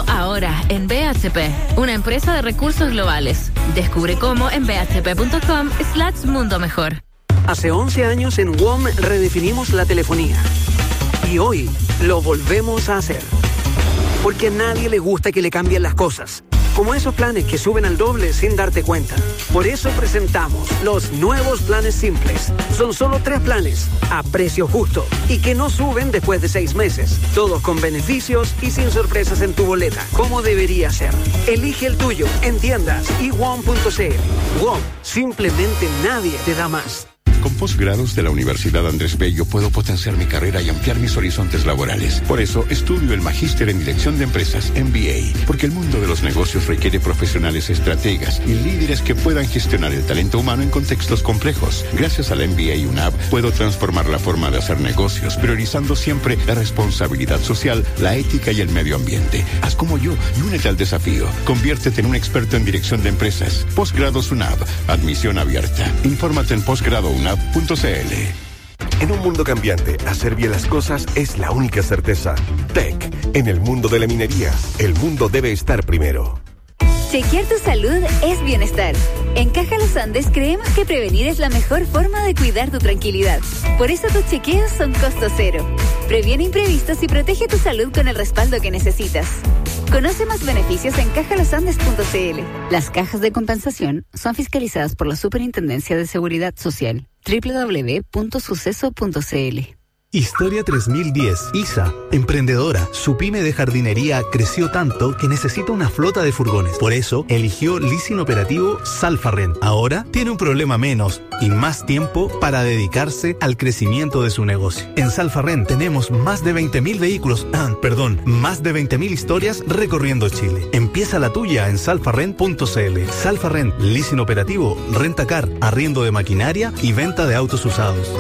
mundo ahora en BHP, una empresa de recursos globales. Descubre cómo en bhp.com/mundo mejor. Hace 11 años en WOM redefinimos la telefonía. Y hoy lo volvemos a hacer. Porque a nadie le gusta que le cambien las cosas. Como esos planes que suben al doble sin darte cuenta. Por eso presentamos los nuevos planes simples. Son solo 3 planes, a precio justo, y que no suben después de 6 meses. Todos con beneficios y sin sorpresas en tu boleta, como debería ser. Elige el tuyo en tiendas y WOM.cl. WOM, simplemente nadie te da más. Con posgrados de la Universidad Andrés Bello puedo potenciar mi carrera y ampliar mis horizontes laborales. Por eso estudio el Magíster en Dirección de Empresas, MBA, porque el mundo de los negocios requiere profesionales estrategas y líderes que puedan gestionar el talento humano en contextos complejos. Gracias a la MBA UNAV puedo transformar la forma de hacer negocios, priorizando siempre la responsabilidad social, la ética y el medio ambiente. Haz como yo y únete al desafío. Conviértete en un experto en dirección de empresas. Posgrados UNAV. Admisión abierta. Infórmate en posgradounab.cl. En un mundo cambiante, hacer bien las cosas es la única certeza. TEC, en el mundo de la minería, el mundo debe estar primero. Chequear tu salud es bienestar. En Caja Los Andes creemos que prevenir es la mejor forma de cuidar tu tranquilidad. Por eso tus chequeos son costo cero. Previene imprevistos y protege tu salud con el respaldo que necesitas. Conoce más beneficios en cajalosandes.cl. Las cajas de compensación son fiscalizadas por la Superintendencia de Seguridad Social. www.suceso.cl. Historia 3010, ISA, emprendedora. Su pyme de jardinería creció tanto que necesita una flota de furgones. Por eso, eligió leasing operativo Salfarrent. Ahora tiene un problema menos y más tiempo para dedicarse al crecimiento de su negocio. En Salfarrent tenemos más de 20.000 vehículos, más de 20.000 historias recorriendo Chile. Empieza la tuya en salfarrent.cl. Salfarrent, leasing operativo, rentacar, arriendo de maquinaria y venta de autos usados.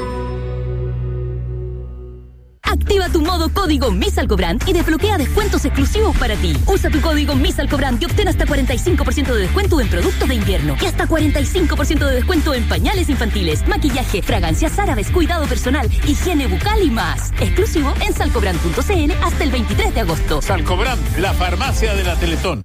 Activa tu modo código MISALCOBRAND y desbloquea descuentos exclusivos para ti. Usa tu código MISALCOBRAND y obtén hasta 45% de descuento en productos de invierno y hasta 45% de descuento en pañales infantiles, maquillaje, fragancias árabes, cuidado personal, higiene bucal y más. Exclusivo en salcobrand.cl hasta el 23 de agosto. Salcobrand, la farmacia de la Teletón.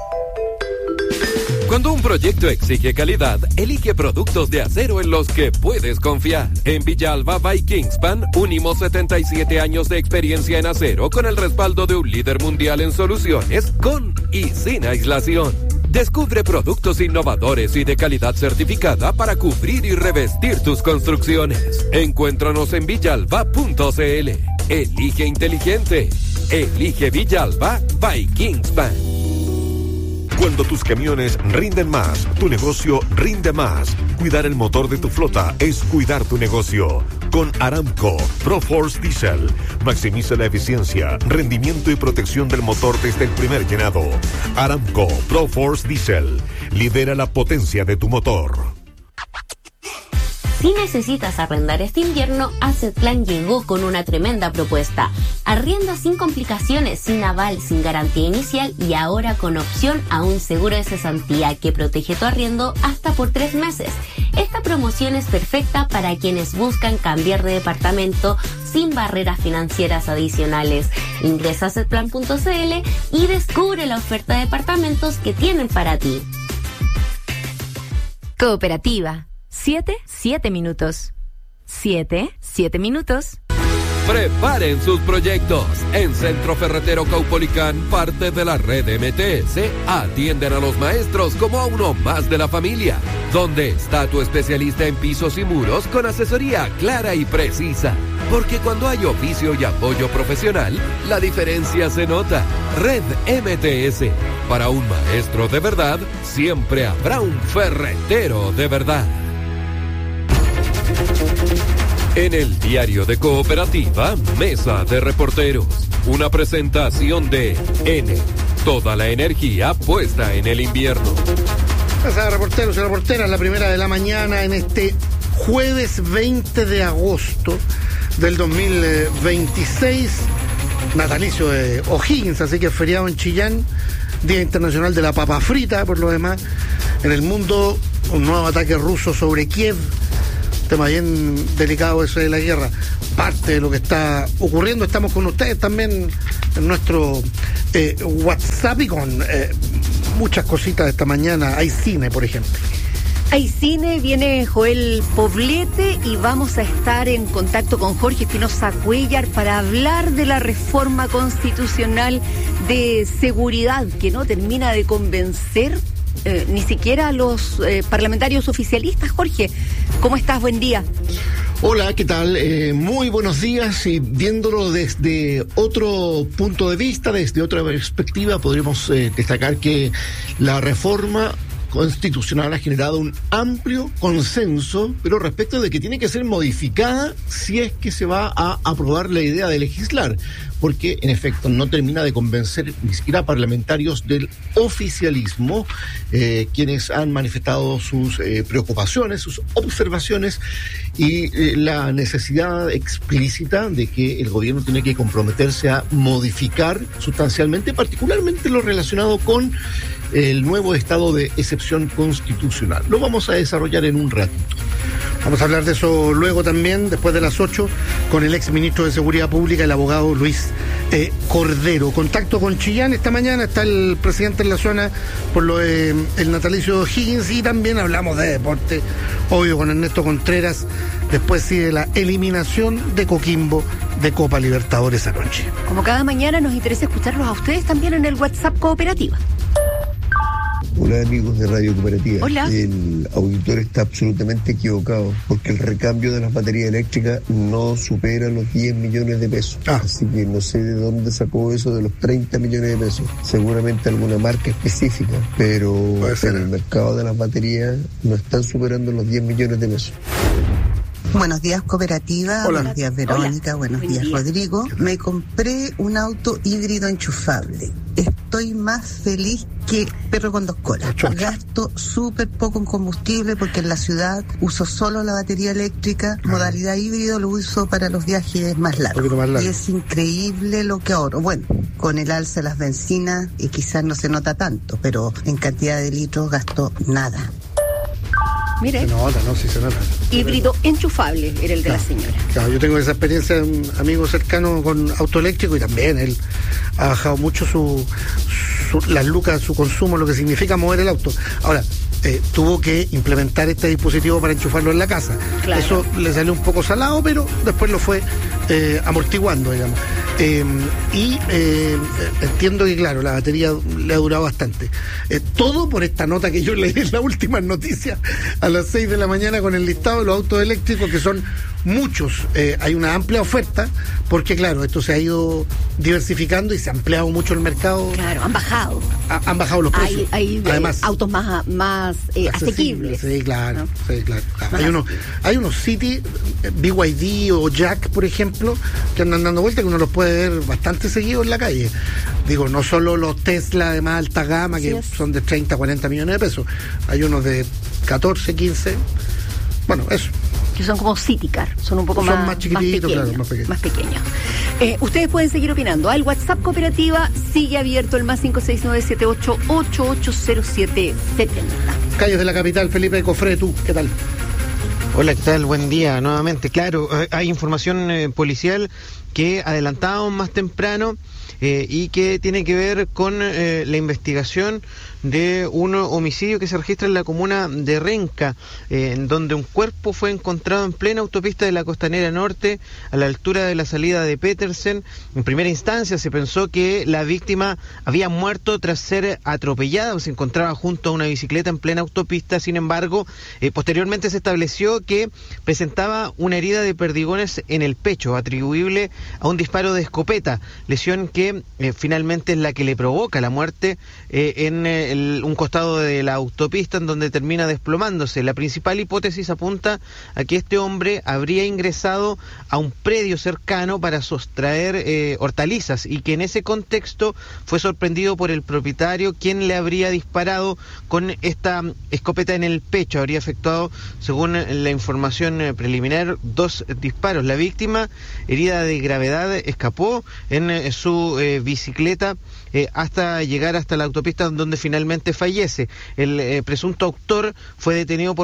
Cuando un proyecto exige calidad, elige productos de acero en los que puedes confiar. En Villalba by Kingspan, unimos 77 años de experiencia en acero con el respaldo de un líder mundial en soluciones, con y sin aislación. Descubre productos innovadores y de calidad certificada para cubrir y revestir tus construcciones. Encuéntranos en villalba.cl. Elige inteligente. Elige Villalba by Kingspan. Cuando tus camiones rinden más, tu negocio rinde más. Cuidar el motor de tu flota es cuidar tu negocio. Con Aramco ProForce Diesel, maximiza la eficiencia, rendimiento y protección del motor desde el primer llenado. Aramco ProForce Diesel, lidera la potencia de tu motor. Si necesitas arrendar este invierno, Assetplan llegó con una tremenda propuesta. Arrienda sin complicaciones, sin aval, sin garantía inicial y ahora con opción a un seguro de cesantía que protege tu arriendo hasta por 3 meses. Esta promoción es perfecta para quienes buscan cambiar de departamento sin barreras financieras adicionales. Ingresa a Assetplan.cl y descubre la oferta de departamentos que tienen para ti. Cooperativa. 7 minutos. 7 minutos. Preparen sus proyectos. En Centro Ferretero Caupolicán, parte de la red MTS, atienden a los maestros como a uno más de la familia. ¿Dónde está tu especialista en pisos y muros con asesoría clara y precisa? Porque cuando hay oficio y apoyo profesional, la diferencia se nota. Red MTS. Para un maestro de verdad, siempre habrá un ferretero de verdad. En el diario de Cooperativa, Mesa de Reporteros, una presentación de N, toda la energía puesta en el invierno. Mesa de Reporteros y reporteras, la primera de la mañana en este jueves 20 de agosto del 2026, natalicio de O'Higgins, así que feriado en Chillán, Día Internacional de la Papa Frita, por lo demás. En el mundo, un nuevo ataque ruso sobre Kiev, tema bien delicado eso de la guerra. Parte de lo que está ocurriendo, estamos con ustedes también en nuestro WhatsApp y con muchas cositas de esta mañana. Hay cine, por ejemplo. Hay cine, viene Joel Poblete y vamos a estar en contacto con Jorge Espinosa Cuéllar para hablar de la reforma constitucional de seguridad que no termina de convencer ni siquiera a los parlamentarios oficialistas. Jorge, ¿cómo estás? Buen día. Hola, ¿qué tal? Muy buenos días, y viéndolo desde otro punto de vista, desde otra perspectiva, podríamos destacar que la reforma constitucional ha generado un amplio consenso, pero respecto de que tiene que ser modificada si es que se va a aprobar la idea de legislar, porque en efecto no termina de convencer ni siquiera a parlamentarios del oficialismo, quienes han manifestado sus preocupaciones, sus observaciones y la necesidad explícita de que el gobierno tiene que comprometerse a modificar sustancialmente, particularmente lo relacionado con el nuevo estado de excepción constitucional. Lo vamos a desarrollar en un ratito. Vamos a hablar de eso luego también, después de las 8, con el exministro de Seguridad Pública, el abogado Luis Cordero. Contacto con Chillán esta mañana, está el presidente en la zona por lo de el natalicio de Higgins, y también hablamos de deporte, obvio, con Ernesto Contreras, después sí de la eliminación de Coquimbo de Copa Libertadores anoche. Como cada mañana nos interesa escucharlos a ustedes también en el WhatsApp Cooperativa. Hola amigos de Radio Cooperativa. Hola. El auditor está absolutamente equivocado, porque el recambio de las baterías eléctricas no supera los 10 millones de pesos. Así que no sé de dónde sacó eso de los 30 millones de pesos. Seguramente alguna marca específica, pero en el mercado de las baterías no están superando los 10 millones de pesos. Buenos días, Cooperativa. Hola. Buenos días, Verónica. Hola. Buenos días, Rodrigo. Me compré un auto híbrido enchufable. Estoy más feliz que perro con dos colas. Gasto súper poco en combustible porque en la ciudad uso solo la batería eléctrica. Modalidad híbrido lo uso para los viajes más largos. Y es increíble lo que ahorro. Bueno, con el alza de las bencinas quizás no se nota tanto, pero en cantidad de litros gasto nada. Mire. Se nota, ¿no? Sí se nota. Híbrido enchufable era el de la señora. Claro, yo tengo esa experiencia de un amigo cercano con auto eléctrico, y también él ha bajado mucho las lucas, su consumo, lo que significa mover el auto. Ahora, tuvo que implementar este dispositivo para enchufarlo en la casa. Claro. Eso le salió un poco salado, pero después lo fue amortiguando, digamos. Entiendo que, claro, la batería le ha durado bastante. Todo por esta nota que yo leí en las últimas noticias a las 6 de la mañana con el listado de los autos eléctricos, que son muchos. Hay una amplia oferta, porque, claro, esto se ha ido diversificando y se ha ampliado mucho el mercado. Claro, han bajado. Han bajado los precios. Hay además autos más asequibles. Sí, claro. ¿No? Sí, claro. Hay unos City, BYD o Jack, por ejemplo, que andan dando vueltas, que uno los puede ver bastante seguidos en la calle. Digo, no solo los Tesla de más alta gama, que son de 30, 40 millones de pesos. Hay unos de 14, 15. Bueno, eso. Que son como City Car, son un poco más chiquititos, pequeños, claro, más pequeños. Ustedes pueden seguir opinando. El WhatsApp Cooperativa sigue abierto, el más 569-78880770. Calles de la capital, Felipe Cofré, tú, ¿qué tal? Hola, ¿qué tal? Buen día nuevamente. Claro, hay información policial que adelantábamos más temprano y que tiene que ver con la investigación de un homicidio que se registra en la comuna de Renca, en donde un cuerpo fue encontrado en plena autopista de la Costanera Norte, a la altura de la salida de Petersen. En primera instancia se pensó que la víctima había muerto tras ser atropellada, o se encontraba junto a una bicicleta en plena autopista. Sin embargo, posteriormente se estableció que presentaba una herida de perdigones en el pecho, atribuible a un disparo de escopeta, lesión que finalmente es la que le provoca la muerte en un costado de la autopista, en donde termina desplomándose. La principal hipótesis apunta a que este hombre habría ingresado a un predio cercano para sustraer hortalizas, y que en ese contexto fue sorprendido por el propietario, quien le habría disparado con esta escopeta en el pecho. Habría efectuado, según la información preliminar, 2 disparos. La víctima, herida de gravedad, escapó en su bicicleta hasta llegar hasta la autopista, donde finalmente fallece. El presunto autor fue detenido por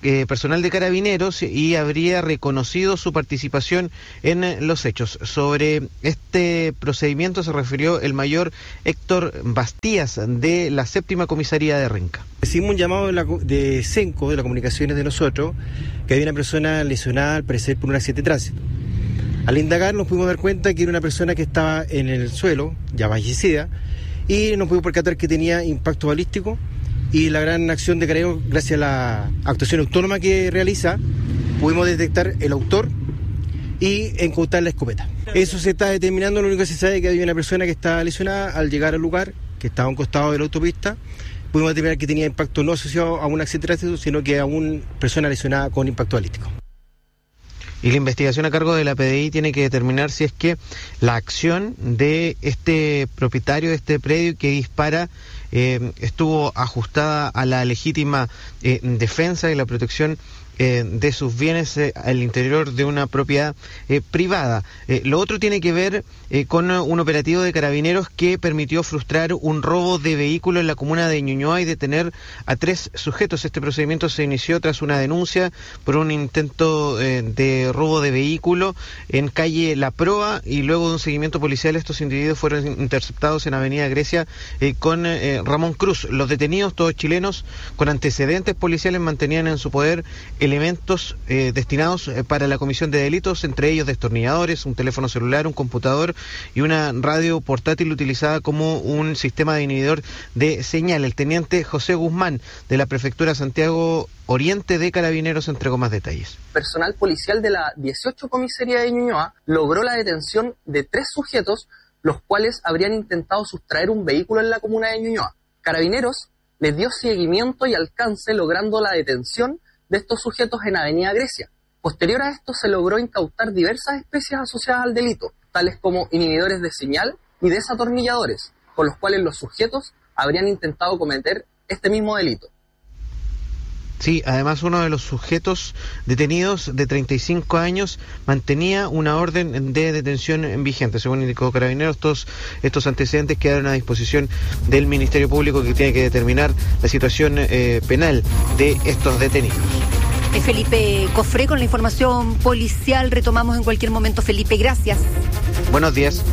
personal de Carabineros y habría reconocido su participación en los hechos. Sobre este procedimiento se refirió el mayor Héctor Bastías de la 7ª Comisaría de Renca. Recibimos un llamado de CENCO, de las comunicaciones de nosotros, que había una persona lesionada al parecer por un accidente de tránsito. Al indagar nos pudimos dar cuenta que era una persona que estaba en el suelo, ya fallecida, y nos pudimos percatar que tenía impacto balístico, y la gran acción de Carabineros, gracias a la actuación autónoma que realiza, pudimos detectar el autor y incautar la escopeta. Eso se está determinando, lo único que se sabe es que había una persona que estaba lesionada al llegar al lugar, que estaba a un costado de la autopista. Pudimos determinar que tenía impacto no asociado a un accidente de tránsito, sino que a una persona lesionada con impacto balístico. Y la investigación a cargo de la PDI tiene que determinar si es que la acción de este propietario de este predio que dispara estuvo ajustada a la legítima defensa y la protección de sus bienes al interior de una propiedad privada. Lo otro tiene que ver con un operativo de Carabineros que permitió frustrar un robo de vehículo en la comuna de Ñuñoa y detener a 3 sujetos. Este procedimiento se inició tras una denuncia por un intento de robo de vehículo en calle La Proa, y luego de un seguimiento policial estos individuos fueron interceptados en Avenida Grecia con Ramón Cruz. Los detenidos, todos chilenos con antecedentes policiales, mantenían en su poder elementos destinados para la comisión de delitos, entre ellos destornilladores, un teléfono celular, un computador y una radio portátil utilizada como un sistema de inhibidor de señal. El teniente José Guzmán, de la Prefectura Santiago Oriente de Carabineros, entregó más detalles. Personal policial de la 18 Comisaría de Ñuñoa logró la detención de 3 sujetos, los cuales habrían intentado sustraer un vehículo en la comuna de Ñuñoa. Carabineros les dio seguimiento y alcance, logrando la detención de estos sujetos en Avenida Grecia. Posterior a esto se logró incautar diversas especies asociadas al delito, tales como inhibidores de señal y desatornilladores, con los cuales los sujetos habrían intentado cometer este mismo delito. Sí, además uno de los sujetos detenidos, de 35 años, mantenía una orden de detención vigente. Según indicó Carabineros, todos estos antecedentes quedaron a disposición del Ministerio Público, que tiene que determinar la situación penal de estos detenidos. Felipe Cofré con la información policial. Retomamos en cualquier momento, Felipe, gracias. Buenos días.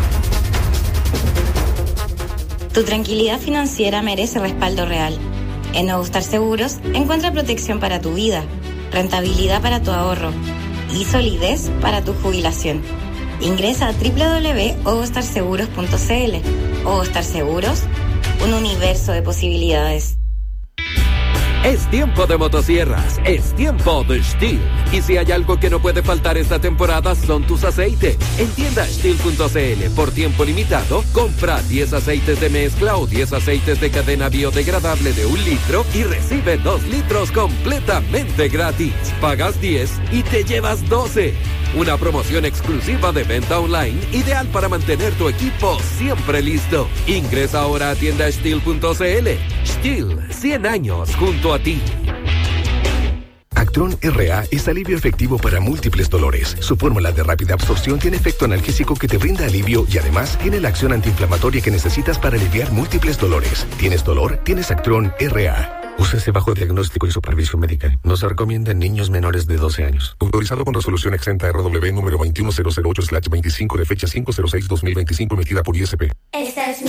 Tu tranquilidad financiera merece respaldo real. En Ogostar Seguros encuentra protección para tu vida, rentabilidad para tu ahorro y solidez para tu jubilación. Ingresa a www.ogostarseguros.cl. Ogostar Seguros, un universo de posibilidades. Es tiempo de motosierras, es tiempo de Stihl. Y si hay algo que no puede faltar esta temporada, son tus aceites. En tienda Stihl.cl, por tiempo limitado, compra 10 aceites de mezcla o 10 aceites de cadena biodegradable de 1 litro y recibe 2 litros completamente gratis. Pagas 10 y te llevas 12. Una promoción exclusiva de venta online, ideal para mantener tu equipo siempre listo. Ingresa ahora a tienda Stihl.cl. Stihl, 100 años junto a ti. Actron RA es alivio efectivo para múltiples dolores. Su fórmula de rápida absorción tiene efecto analgésico que te brinda alivio y además tiene la acción antiinflamatoria que necesitas para aliviar múltiples dolores. ¿Tienes dolor? Tienes Actron RA. Úsese bajo diagnóstico y supervisión médica. No se recomienda en niños menores de 12 años. Autorizado con resolución exenta RW número 21008/25 de fecha 5/06/2025 emitida por ISP.